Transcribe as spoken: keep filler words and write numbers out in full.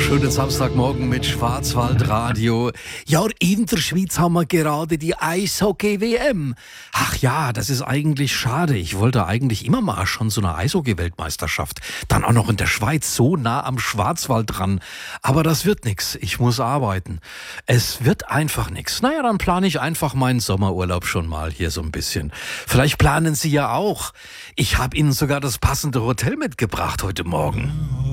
Schönen Samstagmorgen mit Schwarzwaldradio. Ja, und in der Schweiz haben wir gerade die Eishockey-W M. Ach ja, das ist eigentlich schade. Ich wollte eigentlich immer mal schon so eine Eishockey-Weltmeisterschaft. Dann auch noch in der Schweiz, so nah am Schwarzwald dran. Aber das wird nix. Ich muss arbeiten. Es wird einfach nix. Naja, dann plane ich einfach meinen Sommerurlaub schon mal hier so ein bisschen. Vielleicht planen Sie ja auch. Ich habe Ihnen sogar das passende Hotel mitgebracht heute Morgen.